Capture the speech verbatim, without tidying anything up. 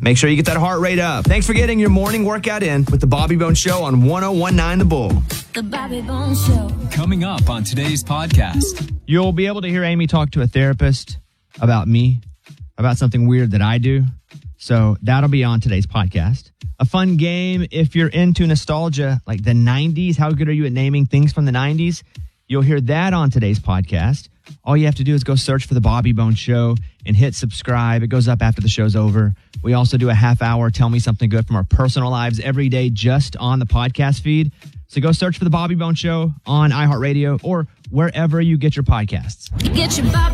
Make sure you get that heart rate up. Thanks for getting your morning workout in with the Bobby Bones Show on one oh one point nine The Bull. The Bobby Bones Show. Coming up on today's podcast. You'll be able to hear Amy talk to a therapist about me, about something weird that I do. So that'll be on today's podcast. A fun game if you're into nostalgia, like the nineties. How good are you at naming things from the nineties? You'll hear that on today's podcast. All you have to do is go search for the Bobby Bones Show and hit subscribe. It goes up after the show's over. We also do a half hour Tell Me Something Good from our personal lives every day just on the podcast feed. So go search for the Bobby Bones Show on iHeartRadio or wherever you get your podcasts. Get your Bobby